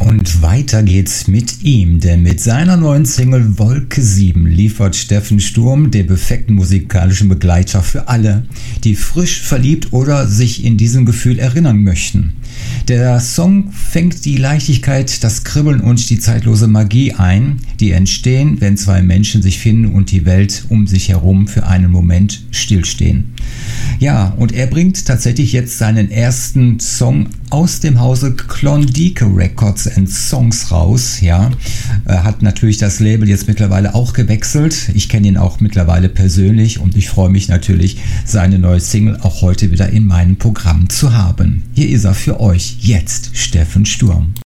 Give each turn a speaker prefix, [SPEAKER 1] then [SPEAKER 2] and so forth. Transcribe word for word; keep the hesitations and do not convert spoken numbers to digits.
[SPEAKER 1] Und weiter geht's mit ihm, denn mit seiner neuen Single Wolke sieben liefert Steffen Sturm den perfekten musikalischen Begleiter für alle, die frisch verliebt oder sich in diesem Gefühl erinnern möchten. Der Song fängt die Leichtigkeit, das Kribbeln und die zeitlose Magie ein, die entstehen, wenn zwei Menschen sich finden und die Welt um sich herum für einen Moment stillstehen. Ja, und er bringt tatsächlich jetzt seinen ersten Song aus dem Hause Klondike Records and Songs raus. Ja, er hat natürlich das Label jetzt mittlerweile auch gewechselt. Ich kenne ihn auch mittlerweile persönlich und ich freue mich natürlich, seine neue Single auch heute wieder in meinem Programm zu haben. Hier ist er für euch jetzt, Steffen Sturm.